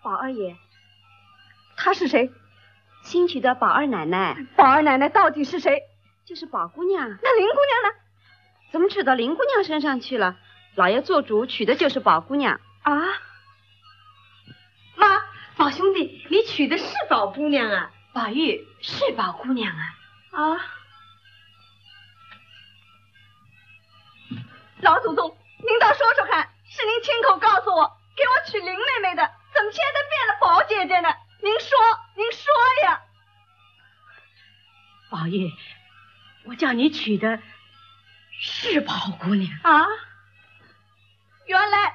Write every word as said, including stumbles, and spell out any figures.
宝二爷。 她是谁？ 新娶的宝二奶奶。 宝二奶奶到底是谁？ 就是宝姑娘。 那林姑娘呢？ 怎么娶到林姑娘身上去了？老爷做主娶的就是宝姑娘。 啊？ 妈，宝兄弟，你娶的是宝姑娘啊？ 宝玉是宝姑娘啊。 啊！老祖宗，您倒说说看，是您亲口告诉我给我娶林妹妹的，怎么现在变了宝姐姐呢？您说，您说呀！ 宝玉，我叫你娶的是宝姑娘啊！原来